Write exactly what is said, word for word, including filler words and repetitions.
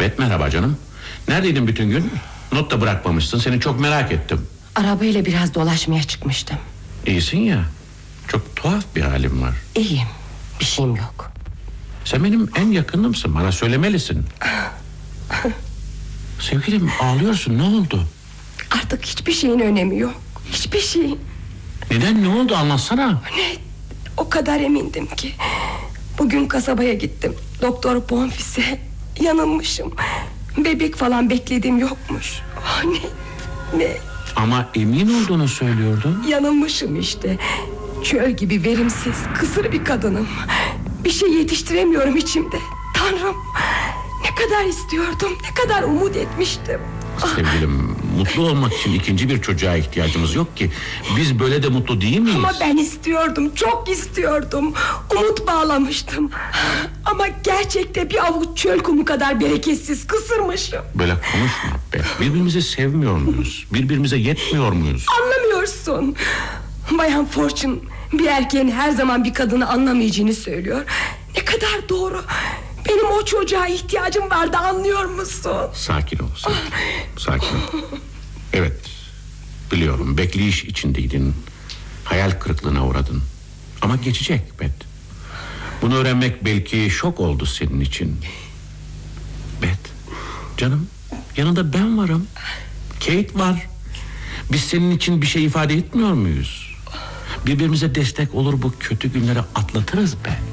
Bet merhaba canım. Neredeydin bütün gün? Not da bırakmamışsın, seni çok merak ettim. Arabayla biraz dolaşmaya çıkmıştım. İyisin ya. Çok tuhaf bir halim var. İyiyim, bir şeyim yok. Sen benim en yakınımsın, bana söylemelisin. Sevgilim, ağlıyorsun, ne oldu? Artık hiçbir şeyin önemi yok. Hiçbir şeyin. Neden, ne oldu, anlatsana. Ne? O kadar emindim ki. Bugün kasabaya gittim. Doktor Bonfils'e yanılmışım. Bebek falan beklediğim yokmuş. Oh, ne? Ne? Ama emin olduğunu söylüyordun. Yanılmışım işte. Çöl gibi verimsiz, kısır bir kadınım. Bir şey yetiştiremiyorum içimde. Tanrım, ne kadar istiyordum, ne kadar umut etmiştim. Sevgilim, mutlu olmak için ikinci bir çocuğa ihtiyacımız yok ki. Biz böyle de mutlu değil miyiz? Ama ben istiyordum, çok istiyordum. Umut bağlamıştım. Ama gerçekte bir avuç çöl kumu kadar bereketsiz, kısırmışım. Böyle konuşma be. Birbirimizi sevmiyor muyuz? Birbirimize yetmiyor muyuz? Anlamıyorsun. Bayan Fortune bir erkeğin her zaman bir kadını anlamayacağını söylüyor. Ne kadar doğru. Benim o çocuğa ihtiyacım vardı, anlıyor musun? Sakin ol, sakin, sakin ol. Evet, biliyorum, bekleyiş içindeydin. Hayal kırıklığına uğradın. Ama geçecek Bet. Bunu öğrenmek belki şok oldu senin için. Bet, canım, yanında ben varım. Kate var. Biz senin için bir şey ifade etmiyor muyuz? Birbirimize destek olur, bu kötü günleri atlatırız be.